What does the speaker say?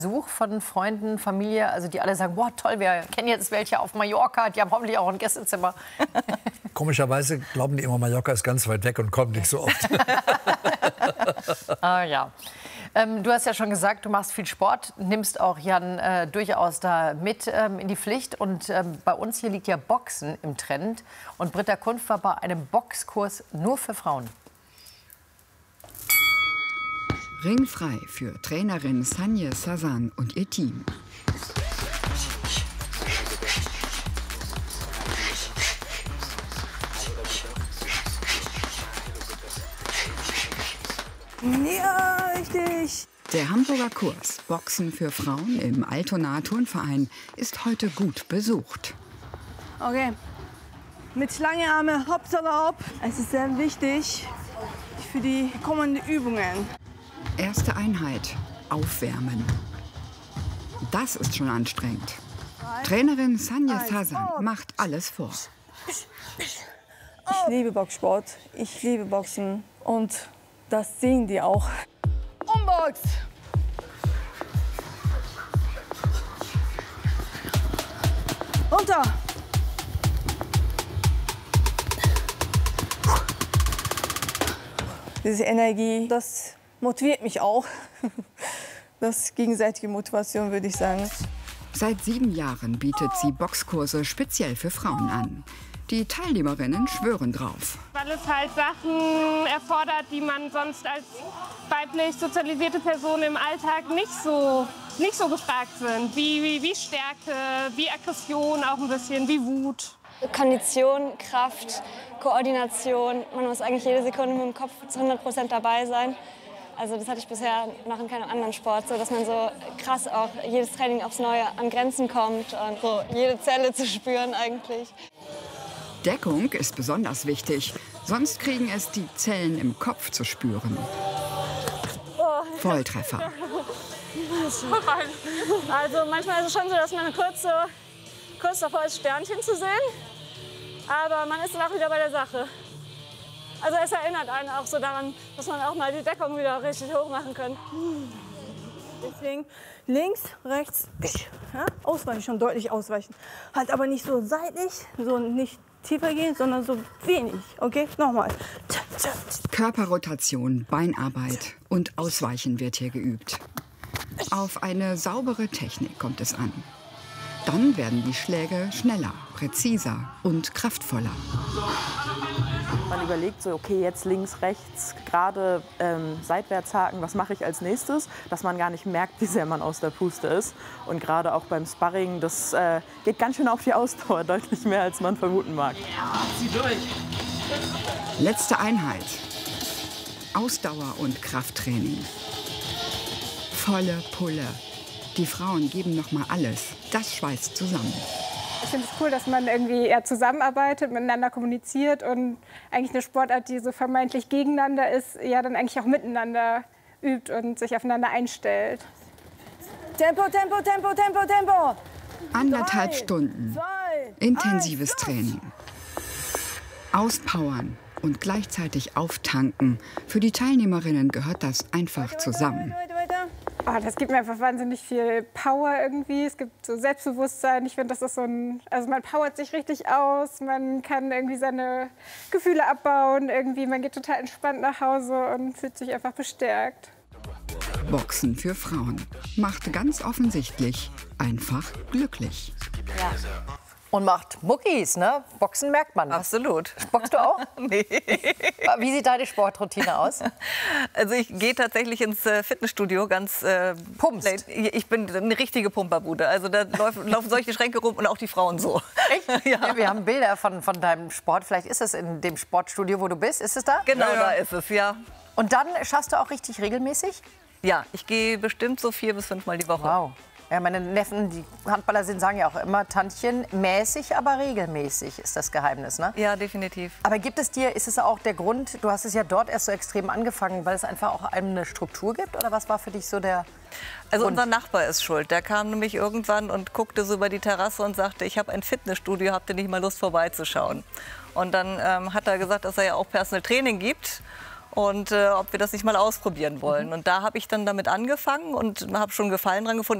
Besuch von Freunden, Familie, also die alle sagen, boah, toll, wir kennen jetzt welche auf Mallorca, die haben hoffentlich auch ein Gästezimmer. Komischerweise glauben die immer, Mallorca ist ganz weit weg und kommt nicht so oft. Ah, ja. Du hast ja schon gesagt, du machst viel Sport, nimmst auch Jan durchaus da mit in die Pflicht. Und bei uns hier liegt ja Boxen im Trend. Und Britta Kunft war bei einem Boxkurs nur für Frauen. Ringfrei für Trainerin Sanje Sazan und ihr Team. Ja, richtig. Der Hamburger Kurs Boxen für Frauen im Altona Turnverein ist heute gut besucht. Okay. Mit langen Armen, hopp, hopp. Es ist sehr wichtig für die kommenden Übungen. Erste Einheit, Aufwärmen. Das ist schon anstrengend. Trainerin Sanje Sazan macht alles vor. Ich liebe Boxsport, ich liebe Boxen und das sehen die auch. Umbox! Runter! Diese Energie, das motiviert mich auch. Das ist gegenseitige Motivation, würde ich sagen. Seit 7 Jahren bietet sie Boxkurse speziell für Frauen an. Die Teilnehmerinnen schwören drauf. Weil es halt Sachen erfordert, die man sonst als weiblich sozialisierte Person im Alltag nicht so gefragt sind. Wie Stärke, wie Aggression auch ein bisschen, wie Wut. Kondition, Kraft, Koordination. Man muss eigentlich jede Sekunde mit dem Kopf zu 100% dabei sein. Also das hatte ich bisher noch in keinem anderen Sport, so dass man so krass auch jedes Training aufs Neue an Grenzen kommt und so jede Zelle zu spüren eigentlich. Deckung ist besonders wichtig, sonst kriegen es die Zellen im Kopf zu spüren. Volltreffer. Also manchmal ist es schon so, dass man kurz davor ist, Sternchen zu sehen, aber man ist dann auch wieder bei der Sache. Also es erinnert einen auch so daran, dass man auch mal die Deckung wieder richtig hoch machen kann. Deswegen links, rechts, ja, ausweichen, schon deutlich ausweichen. Halt aber nicht so seitlich, so nicht tiefer gehen, sondern so wenig. Okay, nochmal. Körperrotation, Beinarbeit und Ausweichen wird hier geübt. Auf eine saubere Technik kommt es an. Dann werden die Schläge schneller, präziser und kraftvoller. Man überlegt so, okay, jetzt links, rechts, gerade seitwärts haken, was mache ich als nächstes? Dass man gar nicht merkt, wie sehr man aus der Puste ist. Und gerade auch beim Sparring, das geht ganz schön auf die Ausdauer, deutlich mehr, als man vermuten mag. Ja, zieh durch. Letzte Einheit. Ausdauer und Krafttraining. Volle Pulle. Die Frauen geben noch mal alles. Das schweißt zusammen. Ich finde es cool, dass man irgendwie eher zusammenarbeitet, miteinander kommuniziert und eigentlich eine Sportart, die so vermeintlich gegeneinander ist, ja dann eigentlich auch miteinander übt und sich aufeinander einstellt. Tempo, Tempo, Tempo, Tempo, Tempo. 1,5 Stunden. 2, Intensives 1, Training. Auspowern und gleichzeitig auftanken. Für die Teilnehmerinnen gehört das einfach zusammen. Oh, das gibt mir einfach wahnsinnig viel Power irgendwie. Es gibt so Selbstbewusstsein. Ich finde, das ist so ein, also man powert sich richtig aus. Man kann irgendwie seine Gefühle abbauen. Irgendwie, man geht total entspannt nach Hause und fühlt sich einfach bestärkt. Boxen für Frauen macht ganz offensichtlich einfach glücklich. Ja. Und macht Muckis, ne? Boxen merkt man. Absolut. Boxst du auch? Nee. Wie sieht deine Sportroutine aus? Also ich gehe tatsächlich ins Fitnessstudio ganz Pumpst? Ich bin eine richtige Pumperbude. Also da laufen solche Schränke rum und auch die Frauen so. Echt? Ja. Wir haben Bilder von deinem Sport. Vielleicht ist es in dem Sportstudio, wo du bist. Ist es da? Genau, ja. Da ist es, ja. Und dann schaffst du auch richtig regelmäßig? Ja, ich gehe bestimmt so 4 bis 5 Mal die Woche. Wow. Ja, meine Neffen, die Handballer sind, sagen ja auch immer, Tantchen, mäßig, aber regelmäßig ist das Geheimnis, ne? Ja, definitiv. Aber ist es auch der Grund, du hast es ja dort erst so extrem angefangen, weil es einfach auch einem eine Struktur gibt? Oder was war für dich so der Also Grund? unser Nachbar ist schuld. Der kam nämlich irgendwann und guckte so über die Terrasse und sagte, ich habe ein Fitnessstudio, habt ihr nicht mal Lust vorbeizuschauen? Und dann hat er gesagt, dass er ja auch Personal Training gibt. und ob wir das nicht mal ausprobieren wollen. Und da habe ich dann damit angefangen und habe schon Gefallen dran gefunden.